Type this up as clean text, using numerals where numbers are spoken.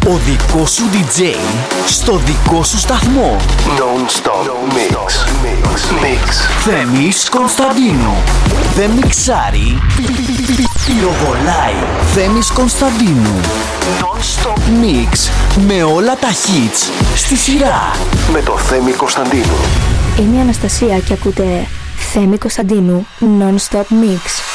Ο δικός σου DJ στο δικό σου σταθμό. Non-stop mix. Θέμης Κωνσταντίνου. Δεν μιξάρει, πυροβολάει. Θέμης Κωνσταντίνου. Non-stop mix με όλα τα hits στη σειρά. Με το Θέμη Κωνσταντίνου. Είμαι η Αναστασία και ακούτε Θέμη Κωνσταντίνου Non-stop mix.